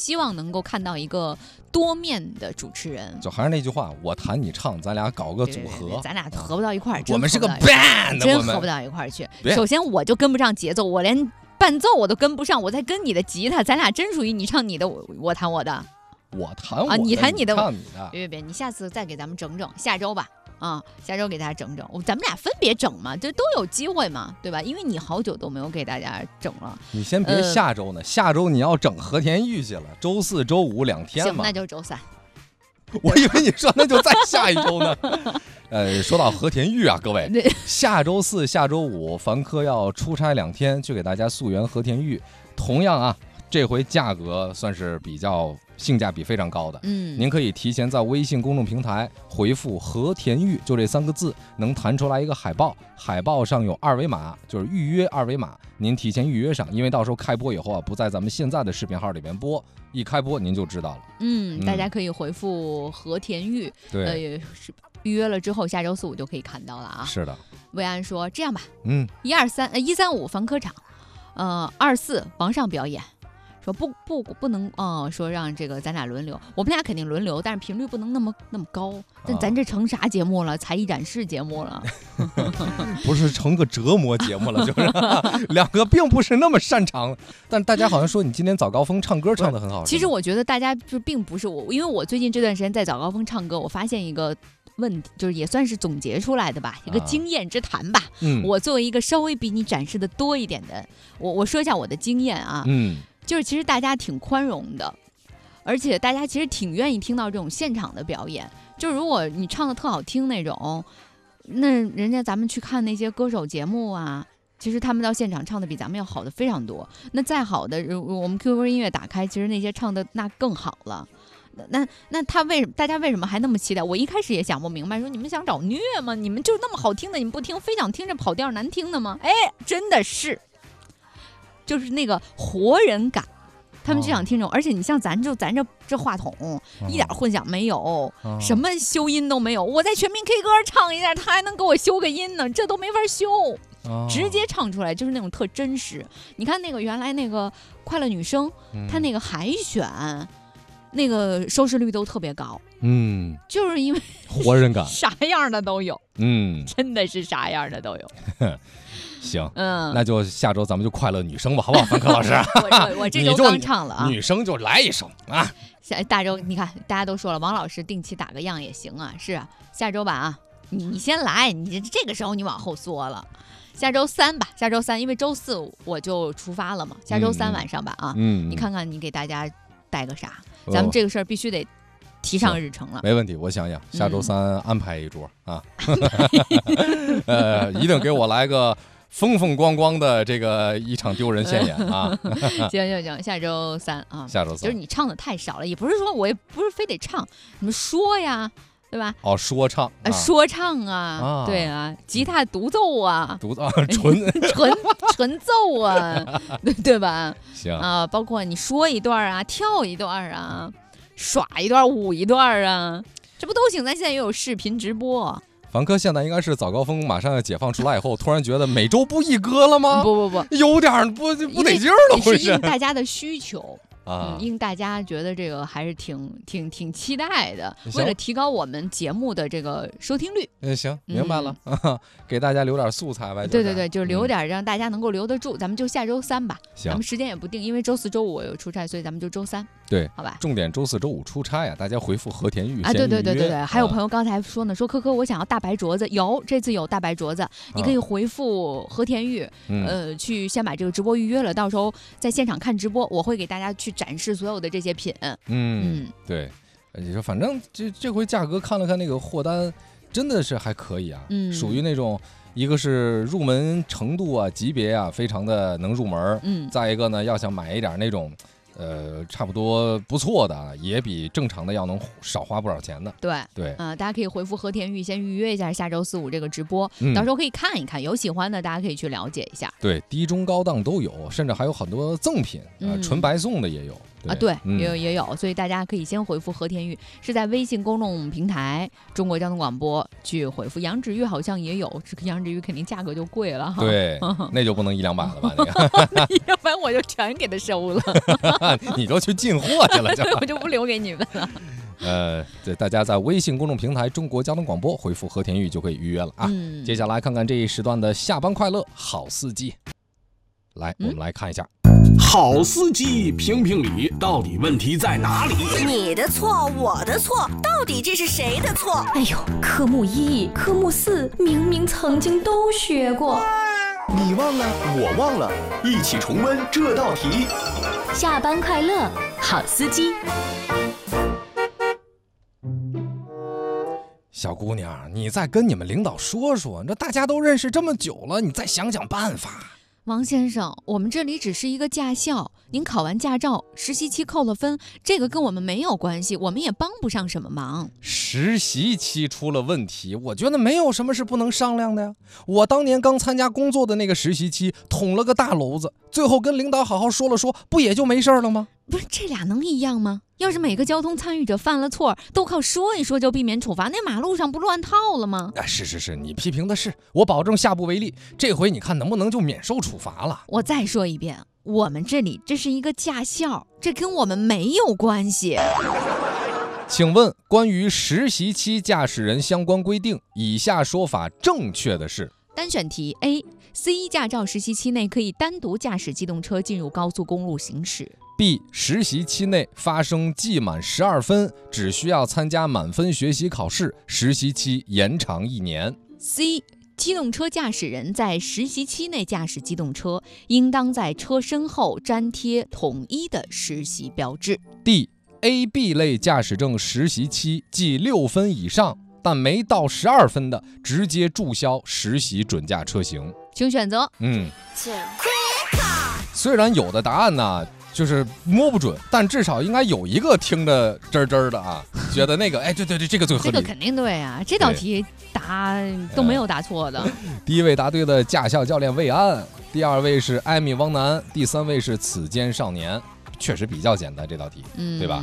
希望能够看到一个多面的主持人。 就还是那句话，我弹你唱，咱俩搞个组合。 对，咱俩合不到一块儿， 我们是个 band， 真合不到一块儿去。首先我就跟不上节奏，我连伴奏我都跟不上，我再跟你的吉他，咱俩真属于你唱你的，我弹我的。 我弹我的， 你弹你的， 唱你的。 别，你下次再给咱们整整，下周吧。下周给大家整整，咱们俩分别整嘛，这都有机会嘛，对吧？因为你好久都没有给大家整了。 你先别下周呢，下周你要整和田玉去了，周4、周52天嘛。 行，那就周3。 我以为你说那就再下一周呢。说到和田玉啊，各位，下周4、下周5，凡科要出差2天，去给大家溯源和田玉。同样啊，这回价格算是比较性价比非常高的。您可以提前在微信公众平台回复和田玉，就这3个字，能弹出来一个海报，海报上有2维码，就是预约2维码，您提前预约上，因为到时候开播以后啊，不在咱们现在的视频号里面播，一开播您就知道了。 大家可以回复和田玉， 对， 预约了之后，下周4、5就可以看到了啊。 是的。 魏安说这样吧，135凡科场，24王上表演。说不能说让这个咱俩轮流，我们俩肯定轮流，但是频率不能那么高。但咱这成啥节目了？才艺展示节目了？ 不是成个折磨节目了，就是两个并不是那么擅长。但大家好像说你今天早高峰唱歌唱得很好。 其实我觉得大家就并不是我，因为我最近这段时间在早高峰唱歌，我发现一个问题，就是也算是总结出来的吧，一个经验之谈吧。我作为一个稍微比你展示的多一点的，我说一下我的经验啊。就是其实大家挺宽容的，而且大家其实挺愿意听到这种现场的表演。就如果你唱的特好听那种，那人家咱们去看那些歌手节目啊，其实他们到现场唱的比咱们要好的非常多。那再好的，我们 QQ 音乐打开，其实那些唱的那更好了。那大家为什么还那么期待？我一开始也想不明白，说你们想找虐吗？你们就那么好听的，你们不听，非想听着跑调难听的吗？真的是。就是那个活人感，他们就想听这种，而且你像咱这话筒，一点混响没有，什么修音都没有。我在全民 K 歌唱一下，他还能给我修个音呢，这都没法修，直接唱出来就是那种特真实。你看那个原来那个快乐女声，他那个海选，那个收视率都特别高，就是因为活人感， 啥样的都有，真的是啥样的都有。 行，那就下周咱们就快乐女声吧，好不好，凡科老师？ 我这周刚唱了啊， 女声就来一首啊。 大周你看，大家都说了，王老师定期打个样也行啊，是啊，下周吧啊，你先来，你这个时候你往后缩了。下周3吧，下周3，因为周4我就出发了嘛，下周3晚上吧啊，你看看你给大家带个啥，咱们这个事儿必须得提上日程了。 没问题，我想想，下周3安排一桌啊，一定给我来个风风光光的这个一场丢人现眼啊！ 行，下周3啊， 下周3 就是你唱的太少了，也不是说我也不是非得唱，你们说呀，对吧？ 说唱， 说唱啊，对啊，吉他独奏啊，纯奏啊，对吧？ 行啊，包括你说一段啊，跳一段啊，耍一段，舞一段啊，这不都行？咱现在又有视频直播。 凡科现在应该是早高峰马上要解放出来以后，突然觉得每周不一歌了吗？ 不， 有点不得劲儿了， 是应大家的需求啊， 应大家觉得这个还是挺期待的，为了提高我们节目的这个收听率。 行，明白了，给大家留点素材呗。 对，就留点让大家能够留得住。咱们就下周3吧， 行， 咱们时间也不定，因为周4、周5我有出差，所以咱们就周3。 对， 好吧。 重点周4、周5出差啊，大家回复和田玉啊，对，还有朋友刚才说呢，说科我想要大白镯子，这次有大白镯子，你可以回复和田玉，去先把这个直播预约了，到时候在现场看直播，我会给大家去展示所有的这些品。 对，你说反正这回价格看了看那个货单，真的是还可以啊，属于那种。一个是入门程度啊，级别啊，非常的能入门。再一个呢，要想买一点那种，差不多不错的，也比正常的要能少花不少钱的。对， 大家可以回复和田玉，先预约一下下周4、5这个直播，到时候可以看一看，有喜欢的大家可以去了解一下。 对，低中高档都有，甚至还有很多赠品，纯白送的也有。 啊，对，也有，所以大家可以先回复和田玉，是在微信公众平台中国交通广播去回复。羊脂玉好像也有，这个羊脂玉肯定价格就贵了哈。 对，那就不能100-200了吧？那个要不然我就全给他收了。 你都去进货去了， 我就不留给你们了。 对，大家在微信公众平台中国交通广播回复和田玉就可以预约了啊。接下来看看这一时段的下班快乐好司机。来，我们来看一下， 好司机评评理，到底问题在哪里？ 你的错，我的错，到底这是谁的错？ 哎呦，科目1、科目4明明曾经都学过， 你忘了，我忘了，一起重温这道题。 下班快乐，好司机。 小姑娘，你再跟你们领导说说，这大家都认识这么久了，你再想想办法。 王先生，我们这里只是一个驾校，您考完驾照，实习期扣了分，这个跟我们没有关系，我们也帮不上什么忙。 实习期出了问题，我觉得没有什么是不能商量的呀。我当年刚参加工作的那个实习期，捅了个大篓子，最后跟领导好好说了说，不也就没事了吗？ 不是，这俩能一样吗？要是每个交通参与者犯了错，都靠说一说就避免处罚，那马路上不乱套了吗？ 是，你批评的是，我保证下不为例。这回你看能不能就免受处罚了？ 我再说一遍，我们这里这是一个驾校，这跟我们没有关系。 请问关于实习期驾驶人相关规定，以下说法正确的是？ 单选题 A，C1 驾照实习期内可以单独驾驶机动车进入高速公路行驶。 B， 实习期内发生记满12分，只需要参加满分学习考试，实习期延长1年。 C， 机动车驾驶人在实习期内驾驶机动车，应当在车身后粘贴统一的实习标志。 D，A、B 类驾驶证实习期记6分以上，但没到12分的，直接注销实习准驾车型。 请选择。 虽然有的答案呢就是摸不准，但至少应该有一个听着真真的啊，觉得那个对，这个最合理。 这个肯定对啊，这道题答都没有答错的。 第一位答对的驾校教练魏安，第2位是艾米汪楠，第3位是此间少年。确实比较简单这道题，对吧？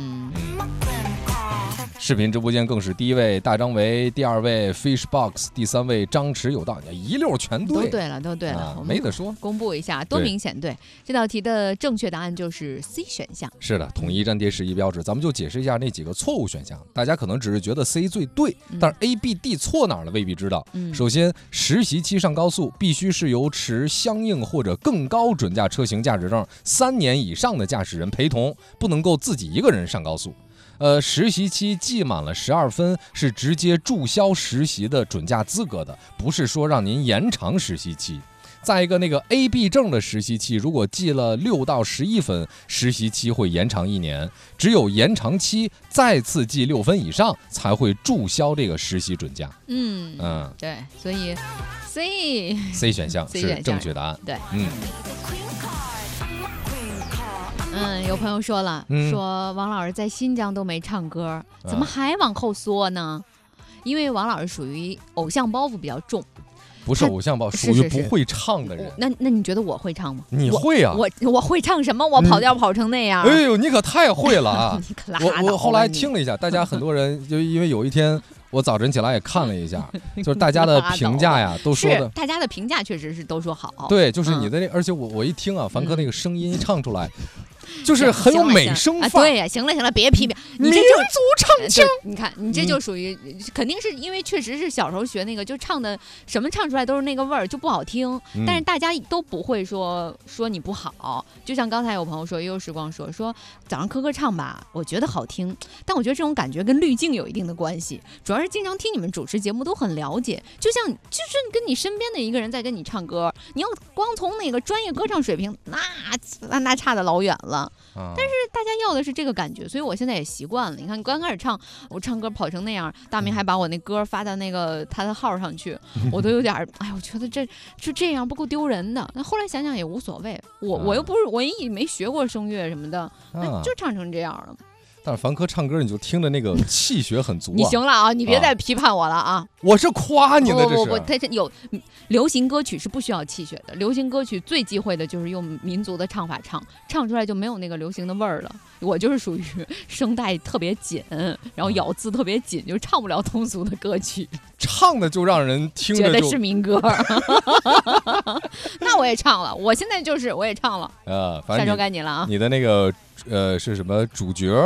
视频直播间更是第1位大张维，第2位 Fishbox， 第3位张弛有道，一溜全对， 都对了，我们没得说。 公布一下，多明显对。这道题的正确答案就是 C 选项。 是的，统一粘贴实习标志。咱们就解释一下那几个错误选项，大家可能只是觉得 C 最对，但是 A、B、D 错哪儿了未必知道。首先，实习期上高速必须是由持相应或者更高准驾车型驾驶证3年以上的驾驶人陪同，不能够自己一个人上高速。实习期记满了12分是直接注销实习的准驾资格的，不是说让您延长实习期。再一个，那个 A、B 证的实习期如果记了6到11分，实习期会延长1年，只有延长期再次记6分以上才会注销这个实习准驾。 对，所以 C 选项是正确答案。 对，有朋友说了，说王老师在新疆都没唱歌，怎么还往后缩呢？因为王老师属于偶像包袱比较重， 不是偶像包，属于不会唱的人。 那你觉得我会唱吗？ 你会啊？ 我会唱什么？我跑调跑成那样？ 哎呦，你可太会了啊！ 你可拉倒吧我后来听了一下，大家很多人就因为有一天我早晨起来也看了一下，就是大家的评价呀，都说的， 大家的评价确实是都说好。 对，就是你的而且我一听啊，凡哥那个声音唱出来。就是很有美声范。 对呀，行了，别批评，你这民族唱腔。 你看，你这就属于，肯定是因为确实是小时候学那个，就唱的什么唱出来都是那个味儿，就不好听。但是大家都不会说你不好。就像刚才有朋友说，也有时光说早上科唱吧，我觉得好听，但我觉得这种感觉跟滤镜有一定的关系。主要是经常听你们主持节目都很了解，就是跟你身边的一个人在跟你唱歌，你要光从那个专业歌唱水平，那差得老远了。但是大家要的是这个感觉，所以我现在也习惯了。你看，刚开始我唱歌跑成那样，大明还把我那歌发到那个他的号上去，我都有点我觉得这样不够丢人的。那后来想想也无所谓，我又不是我也没学过声乐什么的，那就唱成这样了。 但是凡客唱歌你就听着那个气血很足啊。 你行了啊，你别再批判我了啊！ 我是夸你的，这是。 不，它是有流行歌曲是不需要气血的，流行歌曲最忌讳的就是用民族的唱法唱出来就没有那个流行的味儿了。我就是属于声带特别紧，然后咬字特别紧，就唱不了通俗的歌曲。 唱的就让人听着觉得是民歌。那我也唱了，我现在就是我也唱了。 反正下周该你了啊！ 你的那个是什么主角